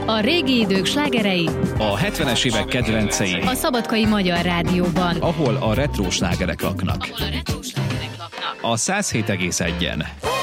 A régi idők slágerei, A 70-es évek kedvencei, a Szabadkai Magyar Rádióban. ahol a retró slágerek laknak. A 107,1-en.